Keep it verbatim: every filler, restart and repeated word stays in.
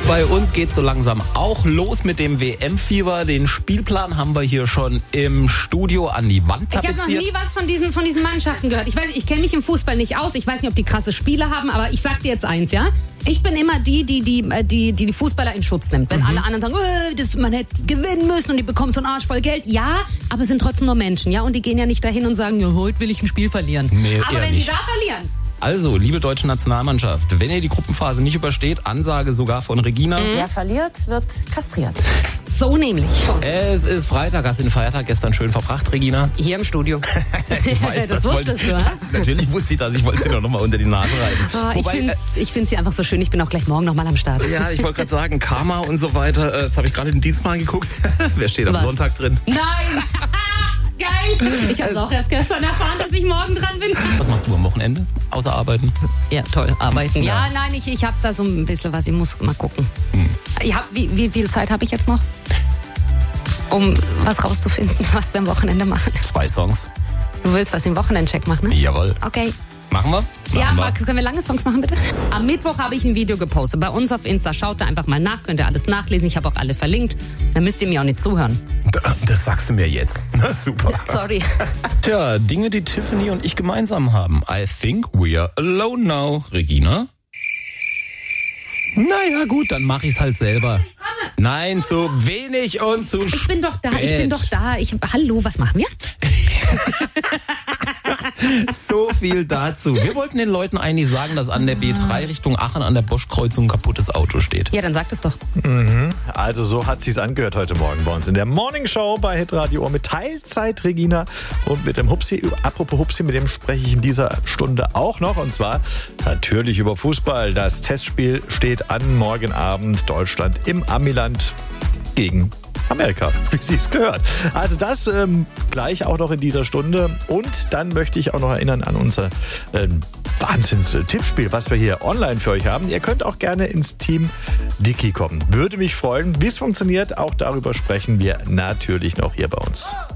Bei uns geht's so langsam auch los mit dem W M-Fieber. Den Spielplan haben wir hier schon im Studio an die Wand tapeziert. Ich habe noch nie was von diesen, von diesen Mannschaften gehört. Ich weiß, ich kenne mich im Fußball nicht aus. Ich weiß nicht, ob die krasse Spiele haben, aber ich sag dir jetzt eins, ja? Ich bin immer die, die die, die, die, die Fußballer in Schutz nimmt. Wenn mhm. alle anderen sagen, äh, das, man hätte gewinnen müssen und die bekommen so einen Arsch voll Geld. Ja, aber es sind trotzdem nur Menschen, ja? Und die gehen ja nicht dahin und sagen, ja, heute will ich ein Spiel verlieren. Nee, aber wenn nicht. die da verlieren... Also, liebe deutsche Nationalmannschaft, wenn ihr die Gruppenphase nicht übersteht, Ansage sogar von Regina. Mhm. Wer verliert, wird kastriert. So nämlich. Es ist Freitag, hast du den Feiertag gestern schön verbracht, Regina? Hier im Studio. Ich weiß, das, das wusstest wollte, du, das, Natürlich wusste ich das, ich wollte sie doch noch mal unter die Nase reiten. Oh, ich finde ich find's hier einfach so schön, ich bin auch gleich morgen noch mal am Start. Ja, ich wollte gerade sagen, Karma und so weiter. Jetzt habe ich gerade den Dienstplan geguckt. Wer steht am Was? Sonntag drin? Nein! Geil! Ich habe es auch erst gestern erfahren, dass ich morgen dran bin. Was machst du am Wochenende? Außer arbeiten? Ja, toll, arbeiten. Ja, Ja. nein, ich, ich habe da so ein bisschen was, ich muss mal gucken. Hm. Ich hab, wie, wie viel Zeit habe ich jetzt noch? Um was rauszufinden, was wir am Wochenende machen. Zwei Songs. Du willst, dass ich einen Wochenendcheck mache, ne? Jawohl. Okay. Machen wir? Machen Ja, wir. aber können wir lange Songs machen, bitte? Am Mittwoch habe ich ein Video gepostet bei uns auf Insta. Schaut da einfach mal nach, könnt ihr alles nachlesen. Ich habe auch alle verlinkt. Dann müsst ihr mir auch nicht zuhören. Das sagst du mir jetzt. Na, super. Sorry. Tja, Dinge, die Tiffany und ich gemeinsam haben. I think we are alone now. Regina? Naja, gut, dann mach ich's halt selber. Nein, zu wenig und zu spät. Ich bin doch da, ich bin doch da. Ich, hallo, was machen wir? So viel dazu. Wir wollten den Leuten eigentlich sagen, dass an der B drei Richtung Aachen an der Boschkreuzung ein kaputtes Auto steht. Ja, dann sag das doch. Mhm. Also so hat sich's angehört heute Morgen bei uns in der Morning Show bei Hitradio Ohr mit Teilzeit Regina und mit dem Hupsi. Apropos Hupsi, mit dem spreche ich in dieser Stunde auch noch, und zwar natürlich über Fußball. Das Testspiel steht an, morgen Abend Deutschland im Amiland gegen Amerika, wie sie es gehört. Also das ähm, gleich auch noch in dieser Stunde. Und dann möchte ich auch noch erinnern an unser ähm, Wahnsinns-Tippspiel, was wir hier online für euch haben. Ihr könnt auch gerne ins Team Dicky kommen. Würde mich freuen. Wie es funktioniert, auch darüber sprechen wir natürlich noch hier bei uns.